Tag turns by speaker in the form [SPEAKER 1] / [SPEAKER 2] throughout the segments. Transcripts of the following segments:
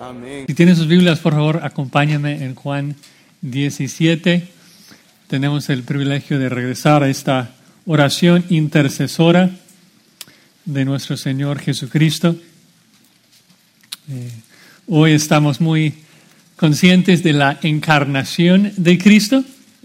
[SPEAKER 1] Amén.
[SPEAKER 2] Si tienen sus Biblias, por favor, acompáñenme en Juan 17. Tenemos el privilegio de regresar a esta oración intercesora de nuestro Señor Jesucristo. Hoy estamos muy conscientes de la encarnación de Cristo.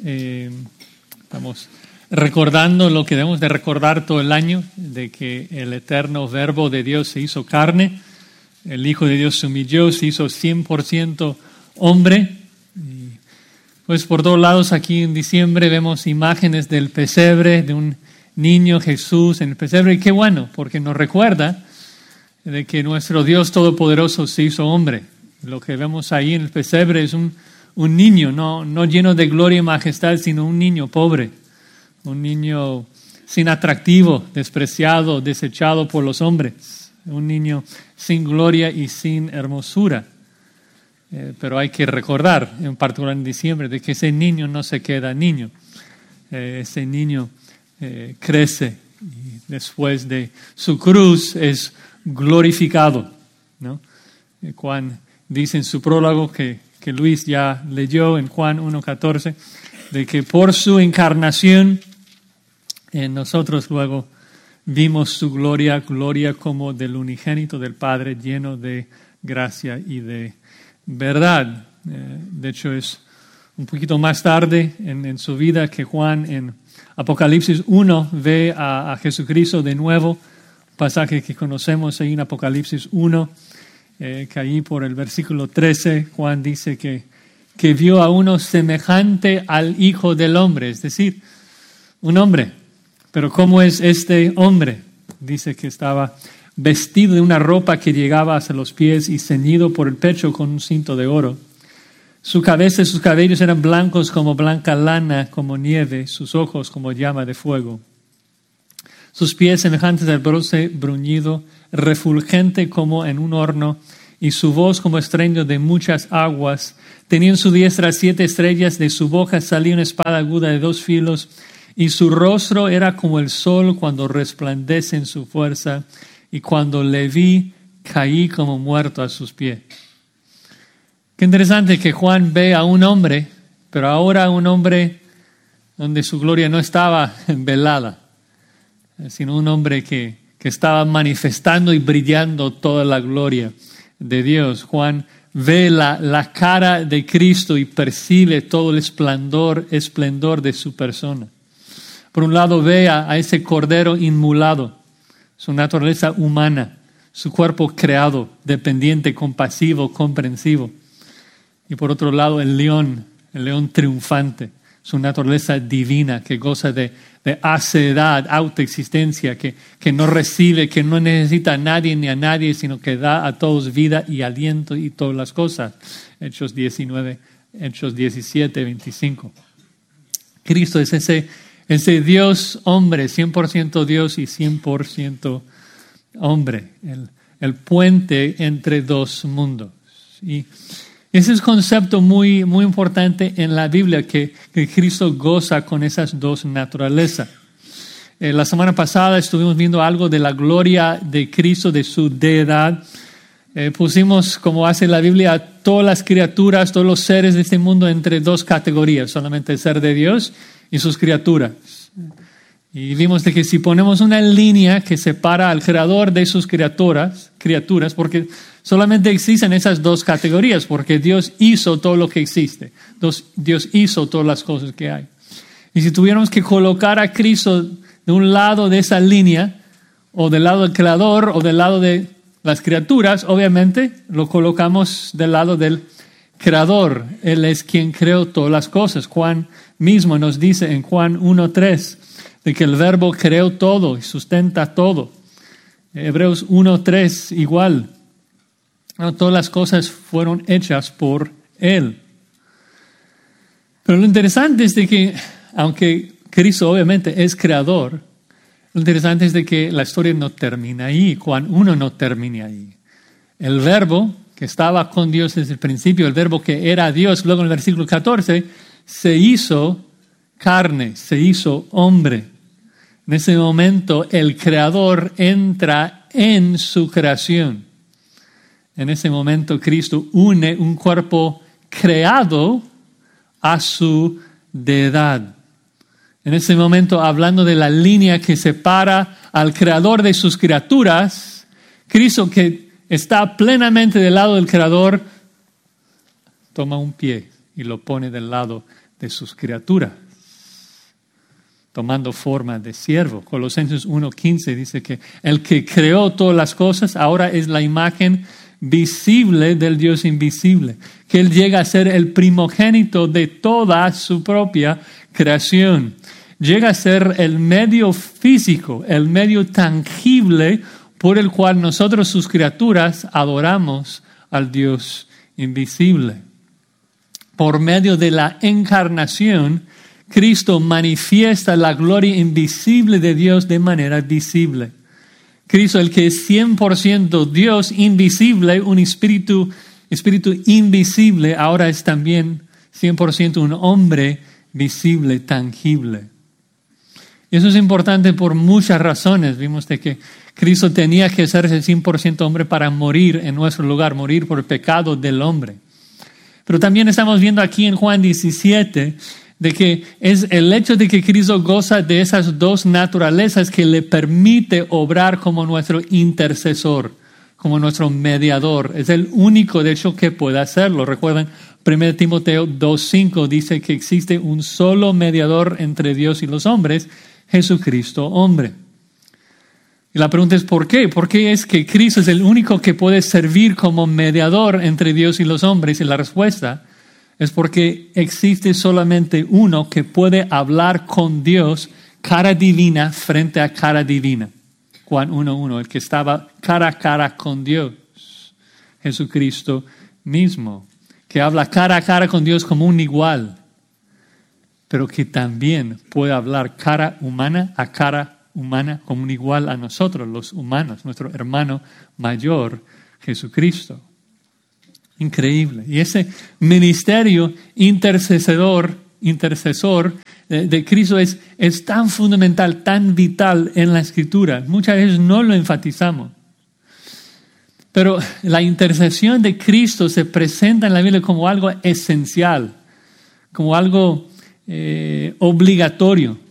[SPEAKER 2] Estamos recordando lo que debemos de recordar todo el año, de que el eterno Verbo de Dios se hizo carne, el Hijo de Dios se humilló, se hizo 100% hombre. Y pues por todos lados aquí en diciembre vemos imágenes del pesebre, de un niño Jesús en el pesebre, y qué bueno, porque nos recuerda de que nuestro Dios Todopoderoso se hizo hombre. Lo que vemos ahí en el pesebre es un niño, no lleno de gloria y majestad, sino un niño pobre, un niño sin atractivo, despreciado, desechado por los hombres, un niño sin gloria y sin hermosura. Pero hay que recordar, en particular en diciembre, de que ese niño no se queda niño. Ese niño crece y después de su cruz es glorificado, ¿no? Juan dice en su prólogo que Luis ya leyó en Juan 1:14, de que por su encarnación en nosotros luego vimos su gloria como del unigénito del Padre, lleno de gracia y de verdad. De hecho, es un poquito más tarde en su vida que Juan en Apocalipsis 1 ve a Jesucristo de nuevo, pasaje que conocemos ahí en Apocalipsis 1, que ahí por el versículo 13 Juan dice que vio a uno semejante al Hijo del Hombre, es decir, un hombre. Pero ¿cómo es este hombre? Dice que estaba vestido de una ropa que llegaba hasta los pies y ceñido por el pecho con un cinto de oro. Su cabeza y sus cabellos eran blancos como blanca lana, como nieve, sus ojos como llama de fuego. Sus pies semejantes al bronce bruñido, refulgente como en un horno, y su voz como estruendo de muchas aguas. Tenía en su diestra 7 estrellas, de su boca salía una espada aguda de 2 filos, y su rostro era como el sol cuando resplandece en su fuerza, y cuando le vi, caí como muerto a sus pies. Qué interesante que Juan ve a un hombre, pero ahora un hombre donde su gloria no estaba velada, sino un hombre que estaba manifestando y brillando toda la gloria de Dios. Juan ve la cara de Cristo y percibe todo el esplendor de su persona. Por un lado ve a ese cordero inmolado, su naturaleza humana, su cuerpo creado, dependiente, compasivo, comprensivo. Y por otro lado el león triunfante, su naturaleza divina que goza de aceidad, autoexistencia, que no recibe, que no necesita a nadie ni a nadie, sino que da a todos vida y aliento y todas las cosas. Hechos 17, 25. Cristo es ese Dios hombre, 100% Dios y 100% hombre, el puente entre dos mundos. Y ese es un concepto muy, muy importante en la Biblia, que Cristo goza con esas dos naturalezas. La semana pasada estuvimos viendo algo de la gloria de Cristo, de su deidad. Pusimos, como hace la Biblia, a todas las criaturas, todos los seres de este mundo entre dos categorías, solamente el ser de Dios y sus criaturas. Y vimos de que si ponemos una línea que separa al Creador de sus criaturas, porque solamente existen esas dos categorías, porque Dios hizo todo lo que existe. Dios hizo todas las cosas que hay. Y si tuviéramos que colocar a Cristo de un lado de esa línea, o del lado del Creador, o del lado de las criaturas, obviamente lo colocamos del lado del Creador. Él es quien creó todas las cosas. Juan mismo nos dice en Juan 1:3 de que el Verbo creó todo y sustenta todo. Hebreos 1:3 igual. Todas las cosas fueron hechas por Él. Pero lo interesante es de que, aunque Cristo obviamente es creador, lo interesante es de que la historia no termina ahí. Juan 1 no termina ahí. El Verbo que estaba con Dios desde el principio, el Verbo que era Dios, luego en el versículo 14, se hizo carne, se hizo hombre. En ese momento el Creador entra en su creación. En ese momento Cristo une un cuerpo creado a su deidad. En ese momento, hablando de la línea que separa al creador de sus criaturas, Cristo, que está plenamente del lado del creador, toma un pie y lo pone del lado de sus criaturas, tomando forma de siervo. Colosenses 1:15 dice que el que creó todas las cosas ahora es la imagen visible del Dios invisible, que Él llega a ser el primogénito de toda su propia creación. Llega a ser el medio físico, el medio tangible por el cual nosotros, sus criaturas, adoramos al Dios invisible. Por medio de la encarnación, Cristo manifiesta la gloria invisible de Dios de manera visible. Cristo, el que es 100% Dios invisible, un espíritu invisible, ahora es también 100% un hombre visible, tangible. Y eso es importante por muchas razones. Vimos de que Cristo tenía que hacerse 100% hombre para morir en nuestro lugar, morir por el pecado del hombre. Pero también estamos viendo aquí en Juan 17 de que es el hecho de que Cristo goza de esas dos naturalezas que le permite obrar como nuestro intercesor, como nuestro mediador. Es el único, de hecho, que puede hacerlo. Recuerden, 1 Timoteo 2:5 dice que existe un solo mediador entre Dios y los hombres, Jesucristo hombre. Y la pregunta es ¿por qué? ¿Por qué es que Cristo es el único que puede servir como mediador entre Dios y los hombres? Y la respuesta es porque existe solamente uno que puede hablar con Dios cara divina frente a cara divina. Juan 1:1, el que estaba cara a cara con Dios, Jesucristo mismo, que habla cara a cara con Dios como un igual, pero que también puede hablar cara humana a cara humana como un igual a nosotros, los humanos, nuestro hermano mayor, Jesucristo. Increíble. Y ese ministerio intercesor de Cristo es tan fundamental, tan vital en la Escritura. Muchas veces no lo enfatizamos. Pero la intercesión de Cristo se presenta en la Biblia como algo esencial, como algo obligatorio.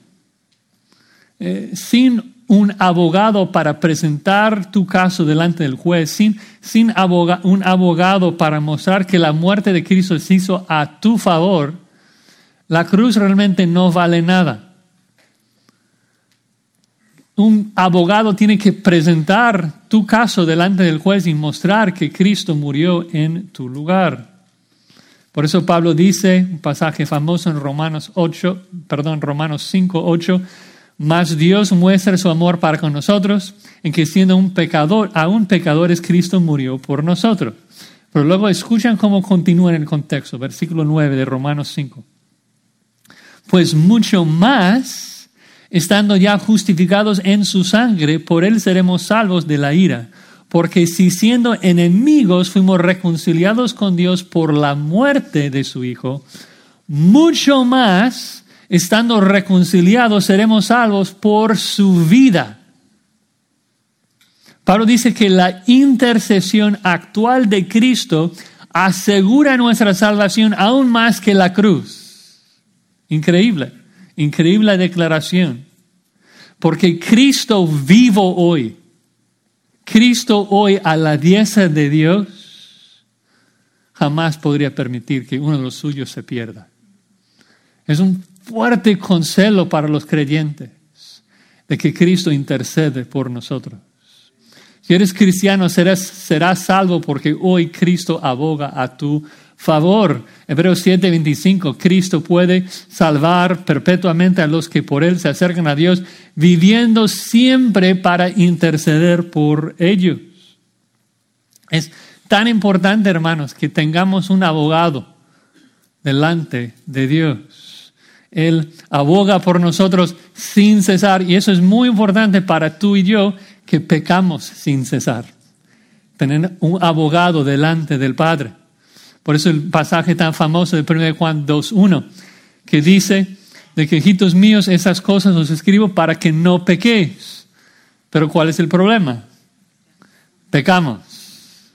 [SPEAKER 2] Sin un abogado para presentar tu caso delante del juez, sin un abogado para mostrar que la muerte de Cristo se hizo a tu favor, la cruz realmente no vale nada. Un abogado tiene que presentar tu caso delante del juez y mostrar que Cristo murió en tu lugar. Por eso Pablo dice, un pasaje famoso en Romanos 5:8, mas Dios muestra su amor para con nosotros, en que siendo aún pecadores, Cristo murió por nosotros. Pero luego escuchan cómo continúa en el contexto, versículo 9 de Romanos 5. Pues mucho más, estando ya justificados en su sangre, por él seremos salvos de la ira. Porque si siendo enemigos fuimos reconciliados con Dios por la muerte de su Hijo, mucho más, estando reconciliados, seremos salvos por su vida. Pablo dice que la intercesión actual de Cristo asegura nuestra salvación aún más que la cruz. Increíble declaración. Porque Cristo vivo hoy, Cristo hoy a la diestra de Dios, jamás podría permitir que uno de los suyos se pierda. Es un fuerte consuelo para los creyentes de que Cristo intercede por nosotros. Si eres cristiano, serás salvo porque hoy Cristo aboga a tu favor. Hebreos 7:25, Cristo puede salvar perpetuamente a los que por Él se acercan a Dios, viviendo siempre para interceder por ellos. Es tan importante, hermanos, que tengamos un abogado delante de Dios. Él aboga por nosotros sin cesar, y eso es muy importante para tú y yo, que pecamos sin cesar. Tener un abogado delante del Padre. Por eso el pasaje tan famoso de 1 Juan 2:1, que dice de que hijitos míos, esas cosas os escribo para que no pequéis. Pero ¿cuál es el problema? Pecamos.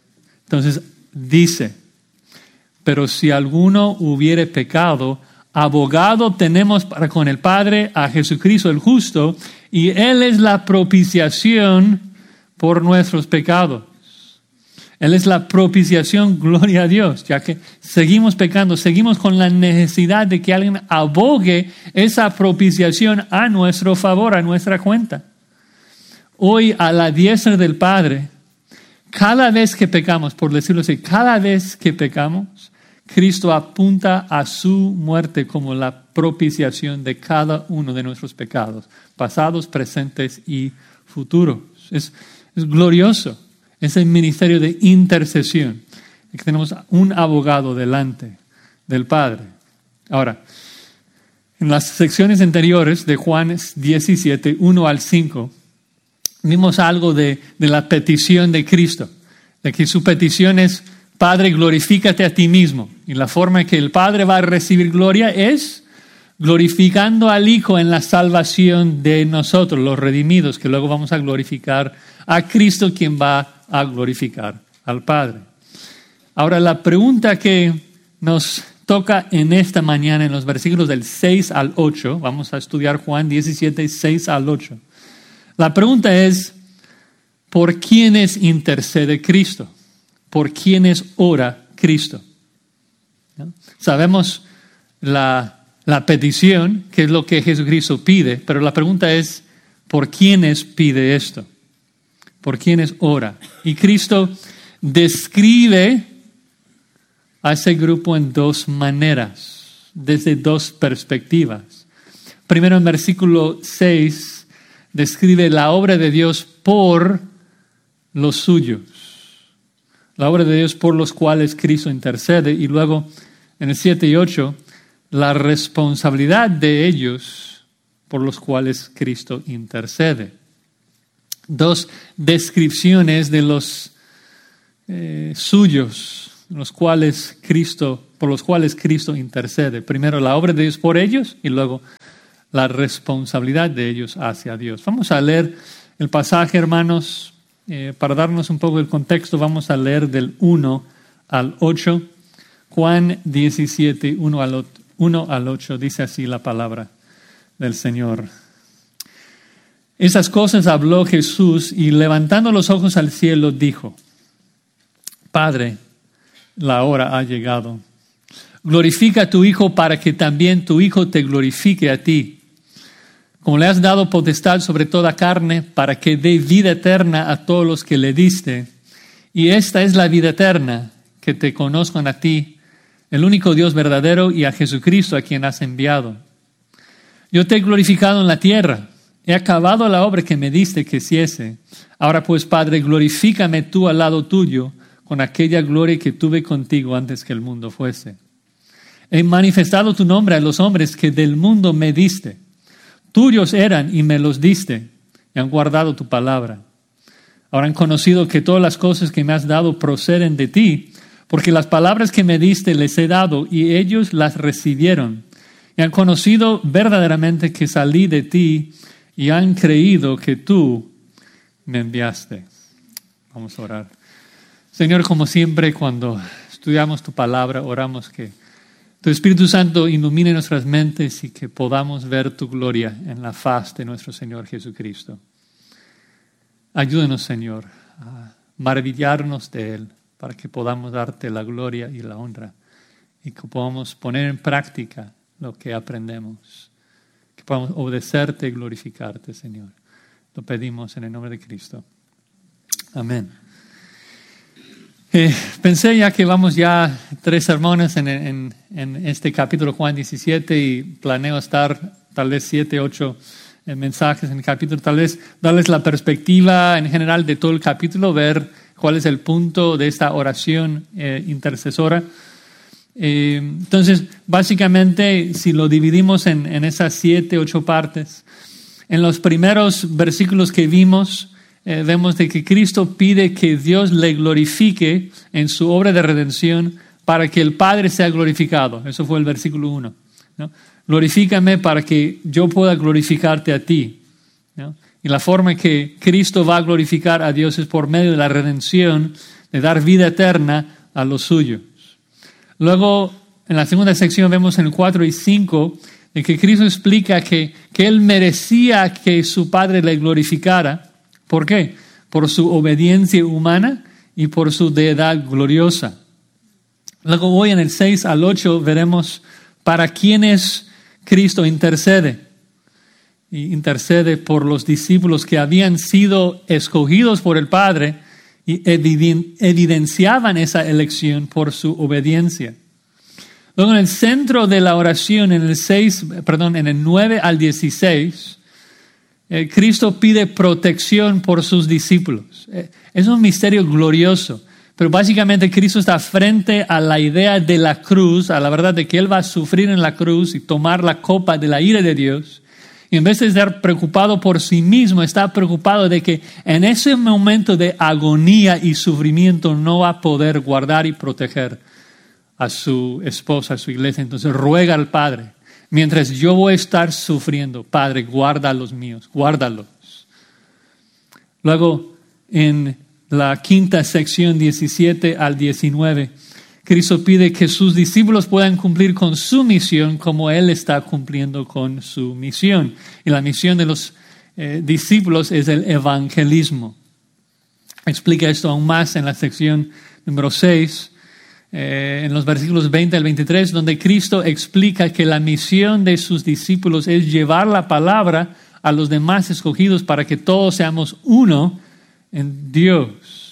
[SPEAKER 2] Entonces dice, pero si alguno hubiere pecado, abogado tenemos para con el Padre a Jesucristo el justo, y Él es la propiciación por nuestros pecados. Él es la propiciación, gloria a Dios, ya que seguimos pecando, seguimos con la necesidad de que alguien abogue esa propiciación a nuestro favor, a nuestra cuenta. Hoy a la diestra del Padre, cada vez que pecamos, por decirlo así, cada vez que pecamos, Cristo apunta a su muerte como la propiciación de cada uno de nuestros pecados, pasados, presentes y futuros. Es glorioso. Es el ministerio de intercesión. Que tenemos un abogado delante del Padre. Ahora, en las secciones anteriores de Juan 17, 1 al 5, vimos algo de la petición de Cristo. De que su petición es, Padre, glorifícate a ti mismo. Y la forma en que el Padre va a recibir gloria es glorificando al Hijo en la salvación de nosotros, los redimidos, que luego vamos a glorificar a Cristo, quien va a glorificar al Padre. Ahora, la pregunta que nos toca en esta mañana, en los versículos del 6 al 8, vamos a estudiar Juan 17, 6 al 8. La pregunta es, ¿por quiénes intercede Cristo? ¿Por quiénes ora Cristo? ¿No? Sabemos la petición, que es lo que Jesucristo pide, pero la pregunta es, ¿por quiénes pide esto? ¿Por quiénes ora? Y Cristo describe a ese grupo en dos maneras, desde dos perspectivas. Primero, en versículo 6, describe la obra de Dios por los suyos. La obra de Dios por los cuales Cristo intercede. Y luego, en el 7 y 8, la responsabilidad de ellos por los cuales Cristo intercede. Dos descripciones de los suyos, por los cuales Cristo intercede. Primero la obra de Dios por ellos y luego la responsabilidad de ellos hacia Dios. Vamos a leer el pasaje, hermanos, para darnos un poco el contexto. Vamos a leer del 1 al 8. Juan 17, 1 al 8, dice así la palabra del Señor. Esas cosas habló Jesús y levantando los ojos al cielo dijo, Padre, la hora ha llegado. Glorifica a tu Hijo para que también tu Hijo te glorifique a ti. Como le has dado potestad sobre toda carne para que dé vida eterna a todos los que le diste. Y esta es la vida eterna, que te conozcan a ti, el único Dios verdadero, y a Jesucristo a quien has enviado. Yo te he glorificado en la tierra. He acabado la obra que me diste que hiciese. Ahora pues, Padre, glorifícame tú al lado tuyo con aquella gloria que tuve contigo antes que el mundo fuese. He manifestado tu nombre a los hombres que del mundo me diste. Tuyos eran y me los diste, y han guardado tu palabra. Ahora han conocido que todas las cosas que me has dado proceden de ti, porque las palabras que me diste les he dado y ellos las recibieron. Y han conocido verdaderamente que salí de ti y han creído que tú me enviaste. Vamos a orar. Señor, como siempre, cuando estudiamos tu palabra, oramos que tu Espíritu Santo ilumine nuestras mentes y que podamos ver tu gloria en la faz de nuestro Señor Jesucristo. Ayúdanos, Señor, a maravillarnos de Él para que podamos darte la gloria y la honra y que podamos poner en práctica lo que aprendemos. Que podamos obedecerte y glorificarte, Señor. Lo pedimos en el nombre de Cristo. Amén. Pensé ya que vamos ya 3 sermones en este capítulo Juan 17 y planeo estar tal vez 7, 8 mensajes en el capítulo, tal vez darles la perspectiva en general de todo el capítulo, ver cuál es el punto de esta oración intercesora. Entonces, básicamente, si lo dividimos en esas 7, 8 partes, en los primeros versículos que vimos, vemos de que Cristo pide que Dios le glorifique en su obra de redención para que el Padre sea glorificado. Eso fue el versículo 1, ¿no? Glorifícame para que yo pueda glorificarte a ti, ¿no? Y la forma que Cristo va a glorificar a Dios es por medio de la redención de dar vida eterna a los suyos. Luego, en la segunda sección vemos en el 4 y 5 de que Cristo explica que Él merecía que su Padre le glorificara. ¿Por qué? Por su obediencia humana y por su deidad gloriosa. Luego hoy en el 6 al 8 veremos para quiénes Cristo intercede. Y intercede por los discípulos que habían sido escogidos por el Padre y evidenciaban esa elección por su obediencia. Luego en el centro de la oración, en el 9 al 16, Cristo pide protección por sus discípulos. Es un misterio glorioso, pero básicamente Cristo está frente a la idea de la cruz, a la verdad de que Él va a sufrir en la cruz y tomar la copa de la ira de Dios. Y en vez de estar preocupado por sí mismo, está preocupado de que en ese momento de agonía y sufrimiento no va a poder guardar y proteger a su esposa, a su iglesia. Entonces ruega al Padre, mientras yo voy a estar sufriendo, Padre, guarda a los míos, guárdalos. Luego, en la quinta sección, 17 al 19, Cristo pide que sus discípulos puedan cumplir con su misión como Él está cumpliendo con su misión. Y la misión de los discípulos es el evangelismo. Explica esto aún más en la sección número 6, en los versículos 20 al 23, donde Cristo explica que la misión de sus discípulos es llevar la palabra a los demás escogidos para que todos seamos uno en Dios.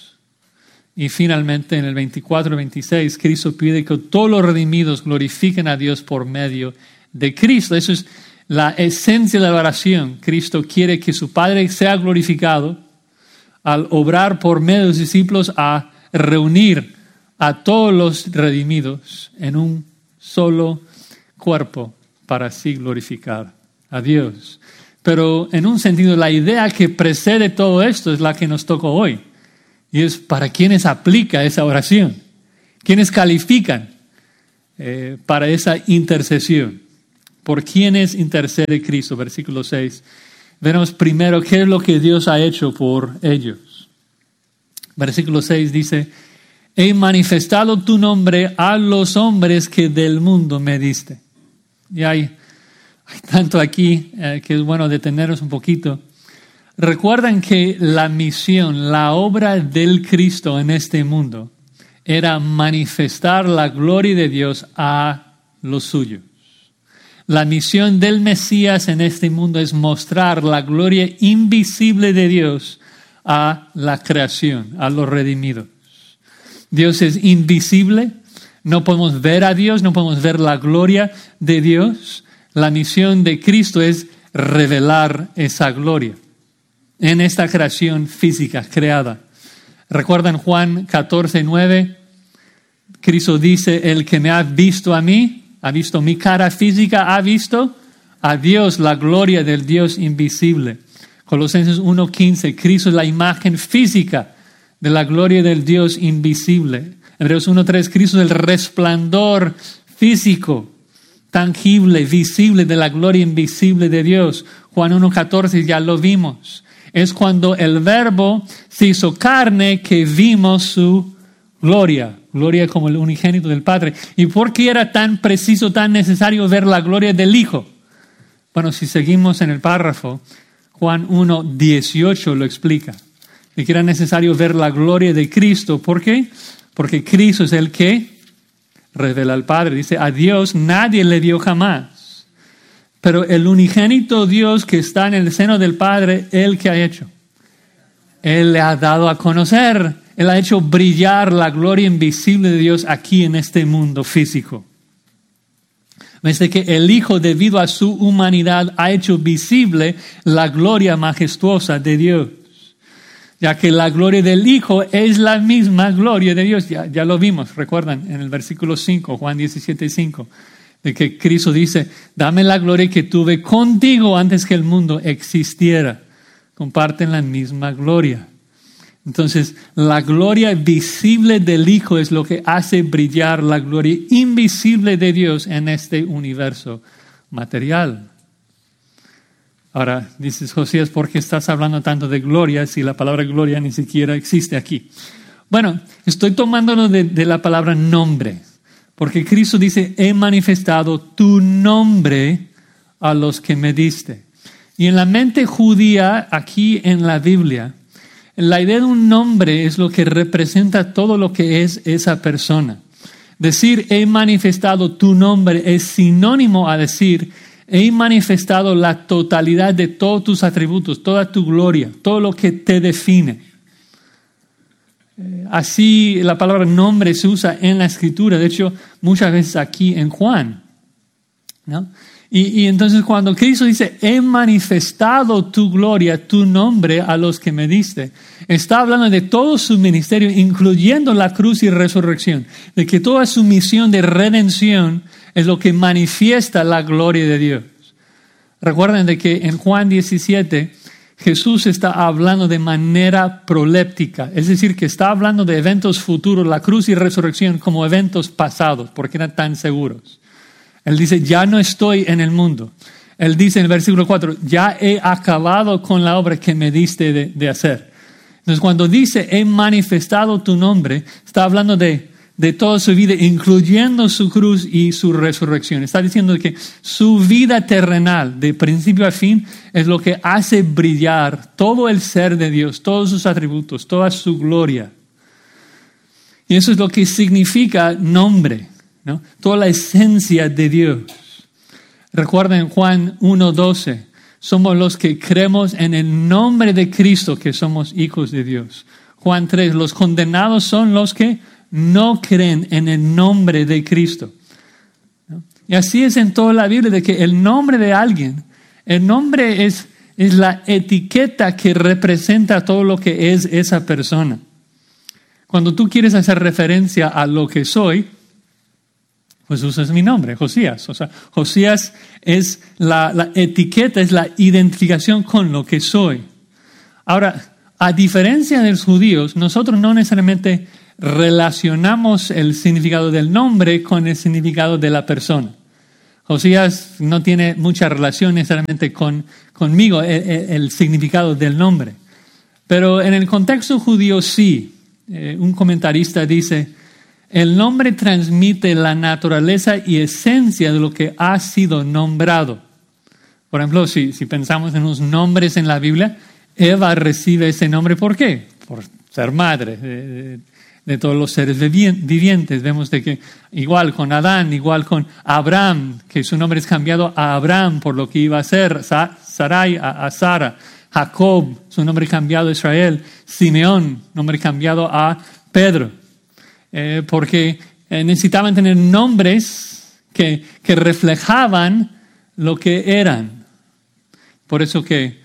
[SPEAKER 2] Y finalmente en el 24-26, Cristo pide que todos los redimidos glorifiquen a Dios por medio de Cristo. Eso es la esencia de la oración. Cristo quiere que su Padre sea glorificado al obrar por medio de los discípulos a reunir a todos los redimidos en un solo cuerpo para así glorificar a Dios. Pero en un sentido, la idea que precede todo esto es la que nos tocó hoy. Y es para quienes aplica esa oración, quienes califican para esa intercesión. ¿Por quienes intercede Cristo? Versículo 6. Veremos primero qué es lo que Dios ha hecho por ellos. Versículo 6 dice: he manifestado tu nombre a los hombres que del mundo me diste. Y hay tanto aquí que es bueno detenernos un poquito. Recuerdan que la misión, la obra del Cristo en este mundo era manifestar la gloria de Dios a los suyos. La misión del Mesías en este mundo es mostrar la gloria invisible de Dios a la creación, a los redimidos. Dios es invisible, no podemos ver a Dios, no podemos ver la gloria de Dios. La misión de Cristo es revelar esa gloria en esta creación física creada. ¿Recuerdan Juan 14:9? Cristo dice: el que me ha visto a mí, ha visto mi cara física, ha visto a Dios, la gloria del Dios invisible. Colosenses 1:15, Cristo es la imagen física de la gloria del Dios invisible. Hebreos 1:3, Cristo es el resplandor físico, tangible, visible de la gloria invisible de Dios. Juan 1:14, ya lo vimos. Es cuando el Verbo se hizo carne que vimos su gloria. Gloria como el unigénito del Padre. ¿Y por qué era tan preciso, tan necesario ver la gloria del Hijo? Bueno, si seguimos en el párrafo, Juan 1:18 lo explica. De que era necesario ver la gloria de Cristo. ¿Por qué? Porque Cristo es el que revela al Padre. Dice: a Dios nadie le vio jamás. Pero el unigénito Dios que está en el seno del Padre, ¿Él qué ha hecho? Él le ha dado a conocer. Él ha hecho brillar la gloria invisible de Dios aquí en este mundo físico. Desde que el Hijo, debido a su humanidad, ha hecho visible la gloria majestuosa de Dios. Ya que la gloria del Hijo es la misma gloria de Dios. Ya lo vimos, recuerdan, en el versículo 5, Juan 17:5. De que Cristo dice: dame la gloria que tuve contigo antes que el mundo existiera. Comparten la misma gloria. Entonces, la gloria visible del Hijo es lo que hace brillar la gloria invisible de Dios en este universo material. Ahora, dices: Josías, ¿por qué estás hablando tanto de gloria si la palabra gloria ni siquiera existe aquí? Bueno, estoy tomándolo de la palabra nombre, porque Cristo dice, he manifestado tu nombre a los que me diste. Y en la mente judía, aquí en la Biblia, la idea de un nombre es lo que representa todo lo que es esa persona. Decir, he manifestado tu nombre es sinónimo a decir, he manifestado la totalidad de todos tus atributos, toda tu gloria, todo lo que te define. Así la palabra nombre se usa en la Escritura, de hecho muchas veces aquí en Juan, ¿no? Y entonces cuando Cristo dice, he manifestado tu gloria, tu nombre a los que me diste, está hablando de todo su ministerio, incluyendo la cruz y resurrección, de que toda su misión de redención es lo que manifiesta la gloria de Dios. Recuerden de que en Juan 17, Jesús está hablando de manera proléptica, es decir, que está hablando de eventos futuros, la cruz y resurrección, como eventos pasados, porque eran tan seguros. Él dice, ya no estoy en el mundo. Él dice en el versículo 4, ya he acabado con la obra que me diste de hacer. Entonces, cuando dice, he manifestado tu nombre, está hablando de toda su vida, incluyendo su cruz y su resurrección. Está diciendo que su vida terrenal, de principio a fin, es lo que hace brillar todo el ser de Dios, todos sus atributos, toda su gloria. Y eso es lo que significa nombre, ¿no? Toda la esencia de Dios. Recuerden Juan 1:12, somos los que creemos en el nombre de Cristo que somos hijos de Dios. Juan 3, los condenados son los que no creen en el nombre de Cristo, ¿no? Y así es en toda la Biblia, de que el nombre de alguien, el nombre es la etiqueta que representa todo lo que es esa persona. Cuando tú quieres hacer referencia a lo que soy, pues usas mi nombre, Josías. O sea, Josías es la etiqueta, es la identificación con lo que soy. Ahora, a diferencia de los judíos, nosotros no necesariamente relacionamos el significado del nombre con el significado de la persona. Josías no tiene mucha relación necesariamente conmigo, el significado del nombre. Pero en el contexto judío sí. Un comentarista dice, el nombre transmite la naturaleza y esencia de lo que ha sido nombrado. Por ejemplo, si pensamos en los nombres en la Biblia, Eva recibe ese nombre, ¿por qué? Por ser madre de todos los seres vivientes. Vemos de que igual con Adán, igual con Abraham, que su nombre es cambiado a Abraham por lo que iba a ser, Sarai a Sara, Jacob, su nombre cambiado a Israel, Simeón, nombre cambiado a Pedro. Porque necesitaban tener nombres que reflejaban lo que eran. Por eso que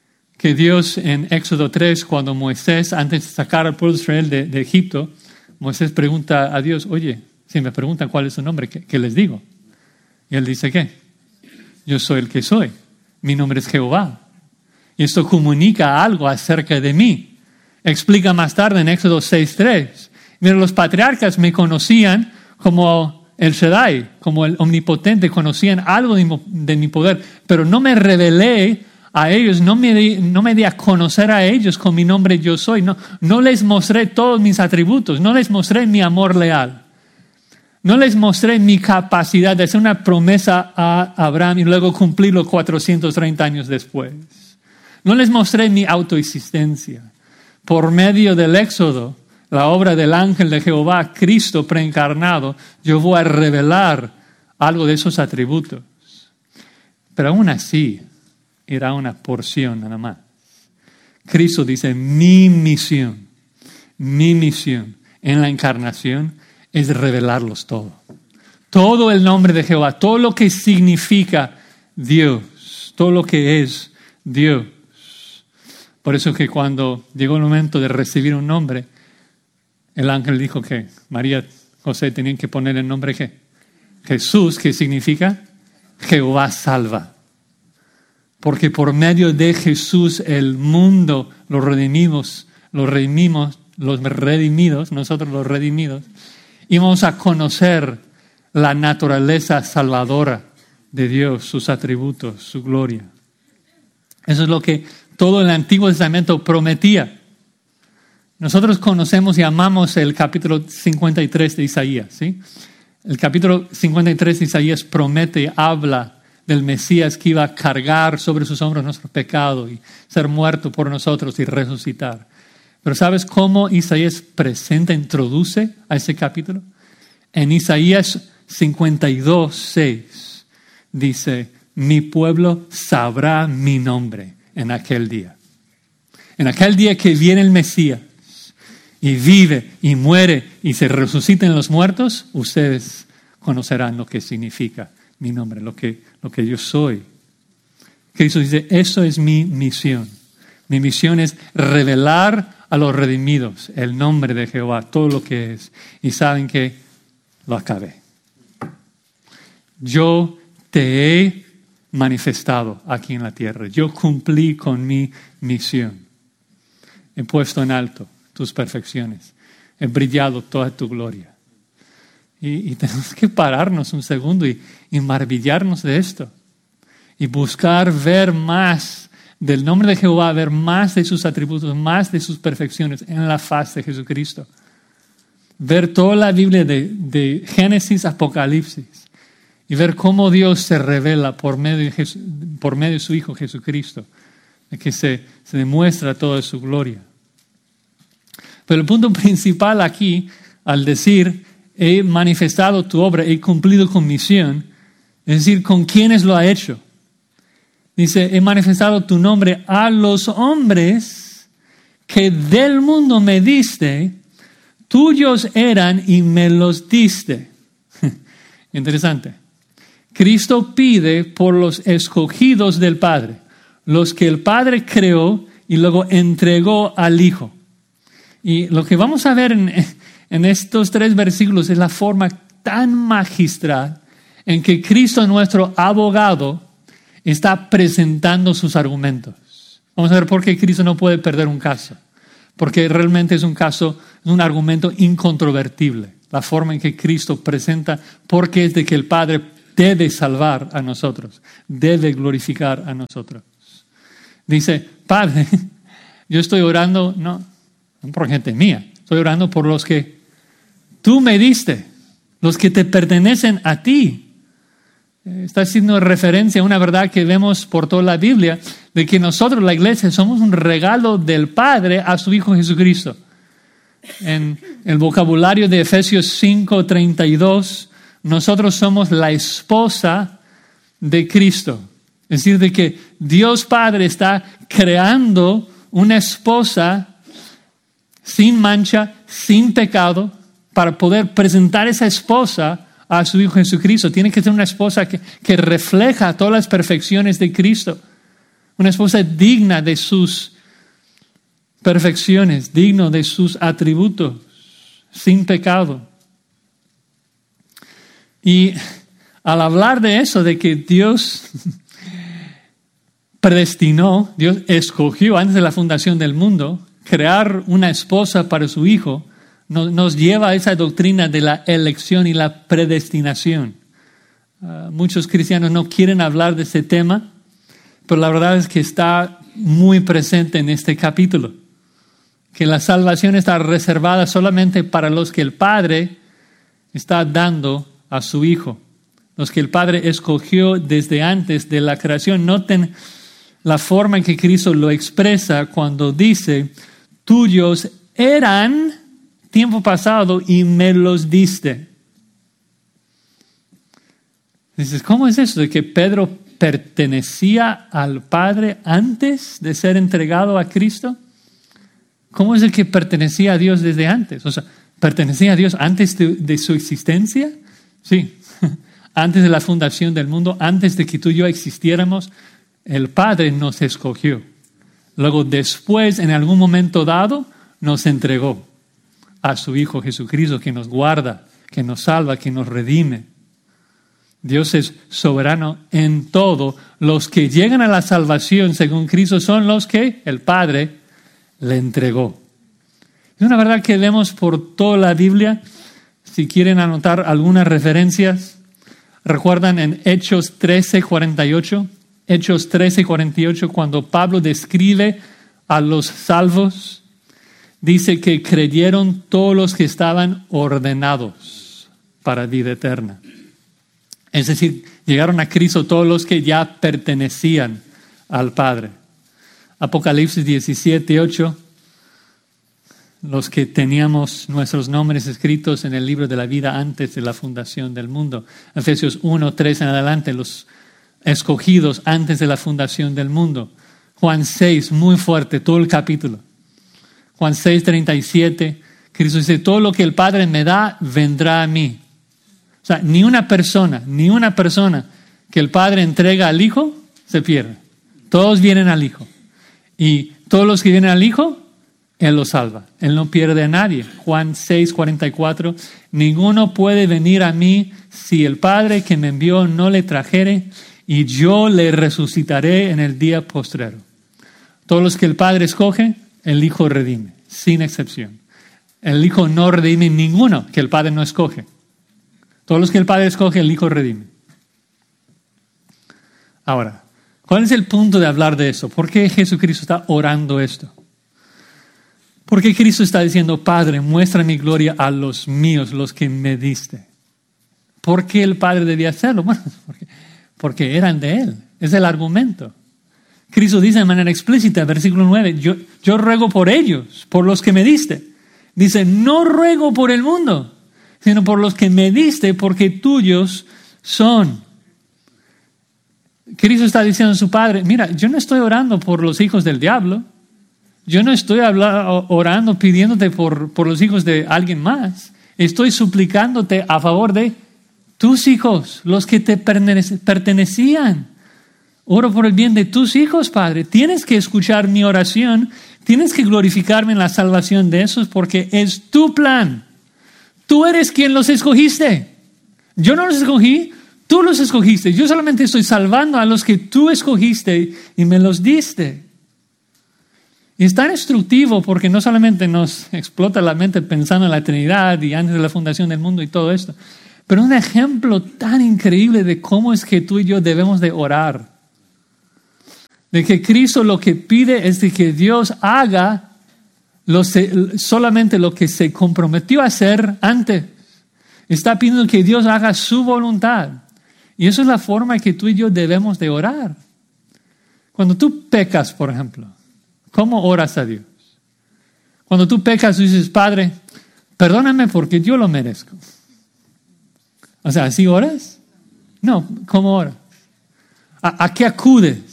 [SPEAKER 2] Dios en Éxodo 3, cuando Moisés, antes de sacar al pueblo de Israel de Egipto, Moisés pregunta a Dios, oye, si me preguntan cuál es su nombre, ¿qué les digo? Y él dice, ¿qué? Yo soy el que soy. Mi nombre es Jehová. Y esto comunica algo acerca de mí. Explica más tarde en Éxodo 6:3. Mira, los patriarcas me conocían como el Shaddai, como el omnipotente, conocían algo de mi poder, pero no me revelé a ellos, no me di a conocer a ellos con mi nombre yo soy, no les mostré todos mis atributos, no les mostré mi amor leal, no les mostré mi capacidad de hacer una promesa a Abraham y luego cumplirlo 430 años después. No les mostré mi autoexistencia. Por medio del Éxodo, la obra del ángel de Jehová, Cristo preencarnado, yo voy a revelar algo de esos atributos. Pero aún así, era una porción nada más. Cristo dice, mi misión en la encarnación es revelarlos todo. Todo el nombre de Jehová, todo lo que significa Dios, todo lo que es Dios. Por eso que cuando llegó el momento de recibir un nombre, el ángel dijo que María, José tenían que poner el nombre ¿qué? Jesús, que significa Jehová salva. Porque por medio de Jesús el mundo, los redimidos, nosotros los redimidos, íbamos a conocer la naturaleza salvadora de Dios, sus atributos, su gloria. Eso es lo que todo el Antiguo Testamento prometía. Nosotros conocemos y amamos el capítulo 53 de Isaías, ¿sí? El capítulo 53 de Isaías promete, habla del Mesías que iba a cargar sobre sus hombros nuestro pecado y ser muerto por nosotros y resucitar. Pero ¿sabes cómo Isaías presenta, introduce a ese capítulo? En Isaías 52:6 dice, mi pueblo sabrá mi nombre en aquel día. En aquel día que viene el Mesías y vive y muere y se resucita en los muertos, ustedes conocerán lo que significa mi nombre, lo que yo soy. Cristo dice, eso es mi misión. Mi misión es revelar a los redimidos el nombre de Jehová, todo lo que es. Y saben que lo acabé. Yo te he manifestado aquí en la tierra. Yo cumplí con mi misión. He puesto en alto tus perfecciones. He brillado toda tu gloria. Y tenemos que pararnos un segundo y maravillarnos de esto. Y buscar ver más del nombre de Jehová, ver más de sus atributos, más de sus perfecciones en la faz de Jesucristo. Ver toda la Biblia de Génesis a Apocalipsis y ver cómo Dios se revela por medio de su Hijo Jesucristo, de que se demuestra toda su gloria. Pero el punto principal aquí, al decir, he manifestado tu obra, he cumplido con misión, es decir, ¿con quiénes lo ha hecho? Dice, he manifestado tu nombre a los hombres que del mundo me diste, tuyos eran y me los diste. Interesante. Cristo pide por los escogidos del Padre, los que el Padre creó y luego entregó al Hijo. Y lo que vamos a ver en estos 3 versículos es la forma tan magistral en que Cristo, nuestro abogado, está presentando sus argumentos. Vamos a ver por qué Cristo no puede perder un caso. Porque realmente es un argumento incontrovertible. La forma en que Cristo presenta por qué es de que el Padre debe salvar a nosotros, debe glorificar a nosotros. Dice, Padre, yo estoy orando, no por gente mía, estoy orando por los que tú me diste, los que te pertenecen a ti. Está haciendo referencia a una verdad que vemos por toda la Biblia, de que nosotros, la iglesia, somos un regalo del Padre a su Hijo Jesucristo. En el vocabulario de Efesios 5:32, nosotros somos la esposa de Cristo. Es decir, de que Dios Padre está creando una esposa sin mancha, sin pecado, para poder presentar esa esposa a su Hijo Jesucristo. Tiene que ser una esposa que refleja todas las perfecciones de Cristo. Una esposa digna de sus perfecciones, digno de sus atributos, sin pecado. Y al hablar de eso, de que Dios predestinó, Dios escogió antes de la fundación del mundo, crear una esposa para su Hijo, nos lleva a esa doctrina de la elección y la predestinación. Muchos cristianos no quieren hablar de ese tema, pero la verdad es que está muy presente en este capítulo. Que la salvación está reservada solamente para los que el Padre está dando a su Hijo. Los que el Padre escogió desde antes de la creación. Noten la forma en que Cristo lo expresa cuando dice, tuyos eran tiempo pasado y me los diste. Dices, ¿cómo es eso de que Pedro pertenecía al Padre antes de ser entregado a Cristo? ¿Cómo es el que pertenecía a Dios desde antes? O sea, ¿pertenecía a Dios antes de su existencia? Sí, antes de la fundación del mundo, antes de que tú y yo existiéramos, el Padre nos escogió. Luego después, en algún momento dado, nos entregó a su Hijo Jesucristo, que nos guarda, que nos salva, que nos redime. Dios es soberano en todo. Los que llegan a la salvación según Cristo son los que el Padre le entregó. Es una verdad que vemos por toda la Biblia. Si quieren anotar algunas referencias, recuerdan en Hechos 13:48, Hechos 13:48, cuando Pablo describe a los salvos, dice que creyeron todos los que estaban ordenados para vida eterna. Es decir, llegaron a Cristo todos los que ya pertenecían al Padre. Apocalipsis 17:8, los que teníamos nuestros nombres escritos en el libro de la vida antes de la fundación del mundo. Efesios 1:3 en adelante, los escogidos antes de la fundación del mundo. Juan 6, muy fuerte, todo el capítulo. Juan 6:37, Cristo dice, todo lo que el Padre me da, vendrá a mí. O sea, ni una persona que el Padre entrega al Hijo se pierde. Todos vienen al Hijo. Y todos los que vienen al Hijo, Él los salva. Él no pierde a nadie. Juan 6:44, ninguno puede venir a mí si el Padre que me envió no le trajere, y yo le resucitaré en el día postrero. Todos los que el Padre escoge, el Hijo redime, sin excepción. El Hijo no redime ninguno que el Padre no escoge. Todos los que el Padre escoge, el Hijo redime. Ahora, ¿cuál es el punto de hablar de eso? ¿Por qué Jesucristo está orando esto? ¿Por qué Cristo está diciendo, Padre, muestra mi gloria a los míos, los que me diste? ¿Por qué el Padre debía hacerlo? Bueno, porque eran de Él. Es el argumento. Cristo dice de manera explícita, versículo 9, yo ruego por ellos, por los que me diste. Dice, no ruego por el mundo, sino por los que me diste, porque tuyos son. Cristo está diciendo a su Padre, mira, yo no estoy orando por los hijos del diablo. Yo no estoy orando, pidiéndote por los hijos de alguien más. Estoy suplicándote a favor de tus hijos, los que te pertenecían. Oro por el bien de tus hijos, Padre. Tienes que escuchar mi oración. Tienes que glorificarme en la salvación de esos porque es tu plan. Tú eres quien los escogiste. Yo no los escogí, tú los escogiste. Yo solamente estoy salvando a los que tú escogiste y me los diste. Y es tan instructivo porque no solamente nos explota la mente pensando en la Trinidad y antes de la fundación del mundo y todo esto, pero un ejemplo tan increíble de cómo es que tú y yo debemos de orar. De que Cristo lo que pide es de que Dios haga solamente lo que se comprometió a hacer antes. Está pidiendo que Dios haga su voluntad. Y eso es la forma en que tú y yo debemos de orar. Cuando tú pecas, por ejemplo, ¿cómo oras a Dios? Cuando tú pecas, tú dices, Padre, perdóname porque yo lo merezco. O sea, ¿así oras? No, ¿cómo oras? ¿A qué acudes?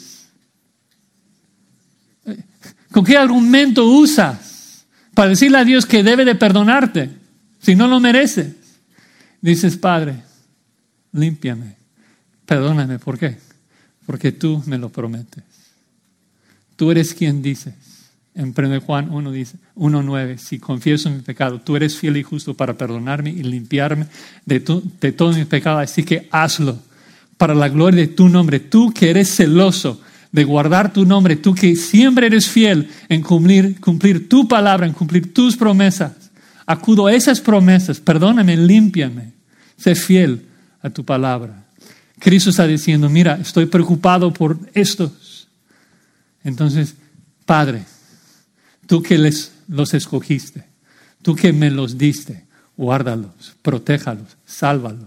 [SPEAKER 2] ¿Con qué argumento usas para decirle a Dios que debe de perdonarte si no lo mereces? Dices, Padre, límpiame, perdóname. ¿Por qué? Porque tú me lo prometes. Tú eres quien dices. En 1 Juan 1 dice, 1:9, si confieso mi pecado, tú eres fiel y justo para perdonarme y limpiarme de todo mi pecado. Así que hazlo para la gloria de tu nombre. Tú que eres celoso de guardar tu nombre, tú que siempre eres fiel en cumplir tu palabra, en cumplir tus promesas. Acudo a esas promesas, perdóname, límpiame, sé fiel a tu palabra. Cristo está diciendo, mira, estoy preocupado por estos. Entonces, Padre, tú que los escogiste, tú que me los diste, guárdalos, protéjalos, sálvalos.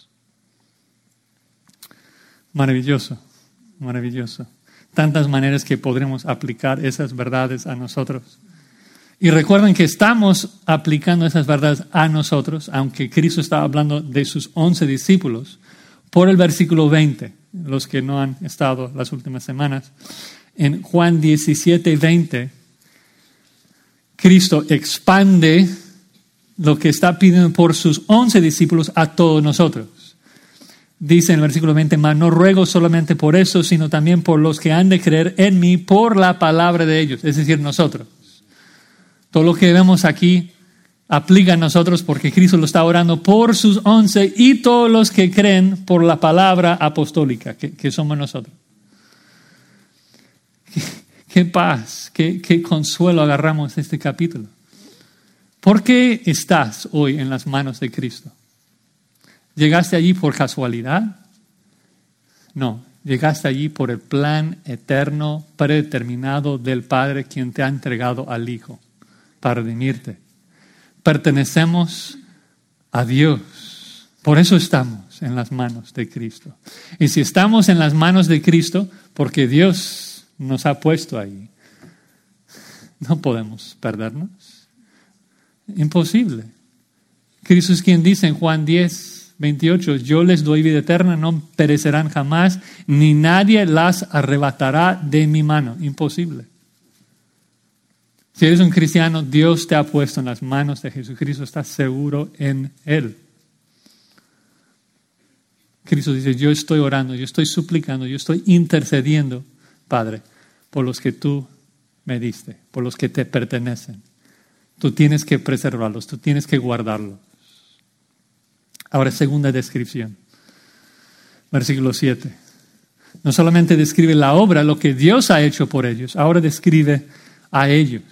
[SPEAKER 2] Maravilloso, maravilloso. Tantas maneras que podremos aplicar esas verdades a nosotros. Y recuerden que estamos aplicando esas verdades a nosotros, aunque Cristo estaba hablando de sus 11 discípulos, por el versículo 20, los que no han estado las últimas semanas. En Juan 17:20, Cristo expande lo que está pidiendo por sus 11 discípulos a todos nosotros. Dice en el versículo 20, mas no ruego solamente por eso, sino también por los que han de creer en mí por la palabra de ellos, es decir, nosotros. Todo lo que vemos aquí aplica a nosotros porque Cristo lo está orando por sus 11 y todos los que creen por la palabra apostólica, que somos nosotros. Qué paz, qué consuelo agarramos de este capítulo. ¿Por qué estás hoy en las manos de Cristo? ¿Llegaste allí por casualidad? No, llegaste allí por el plan eterno, predeterminado del Padre, quien te ha entregado al Hijo. para redimirte. Pertenecemos a Dios. Por eso estamos en las manos de Cristo. Y si estamos en las manos de Cristo, porque Dios nos ha puesto ahí, no podemos perdernos. Imposible. Cristo es quien dice en Juan 10:28, yo les doy vida eterna, no perecerán jamás, ni nadie las arrebatará de mi mano. Imposible. Si eres un cristiano, Dios te ha puesto en las manos de Jesucristo, estás seguro en Él. Cristo dice, yo estoy orando, yo estoy suplicando, yo estoy intercediendo, Padre, por los que tú me diste, por los que te pertenecen. Tú tienes que preservarlos, tú tienes que guardarlos. Ahora, segunda descripción. Versículo 7. No solamente describe la obra, lo que Dios ha hecho por ellos, ahora describe a ellos.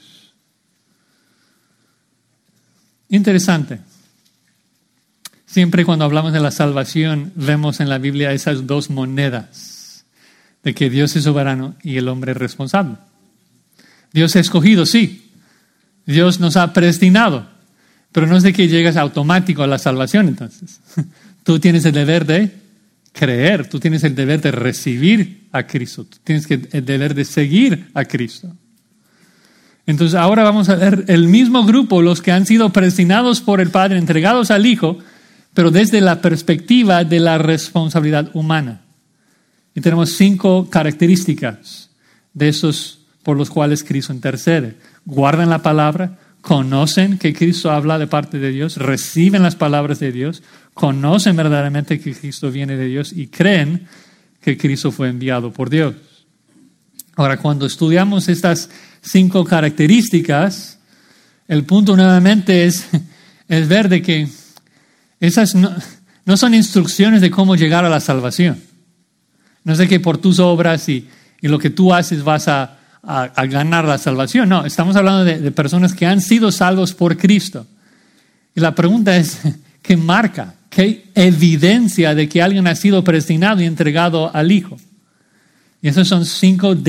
[SPEAKER 2] Interesante. Siempre cuando hablamos de la salvación, vemos en la Biblia esas dos monedas, de que Dios es soberano y el hombre es responsable. Dios ha escogido, sí. Dios nos ha predestinado, pero no es de que llegas automático a la salvación entonces. Tú tienes el deber de creer, tú tienes el deber de recibir a Cristo, tú tienes el deber de seguir a Cristo. Entonces ahora vamos a ver el mismo grupo, los que han sido predestinados por el Padre, entregados al Hijo, pero desde la perspectiva de la responsabilidad humana. Y tenemos 5 características de esos por los cuales Cristo intercede. Guardan la palabra, conocen que Cristo habla de parte de Dios, reciben las palabras de Dios, conocen verdaderamente que Cristo viene de Dios y creen que Cristo fue enviado por Dios. Ahora, cuando estudiamos estas 5 características, el punto nuevamente es ver de que esas no son instrucciones de cómo llegar a la salvación. No es de que por tus obras y lo que tú haces vas a ganar la salvación. No, estamos hablando de personas que han sido salvos por Cristo. Y la pregunta es, ¿qué marca? ¿Qué evidencia de que alguien ha sido predestinado y entregado al Hijo? Y esos son 5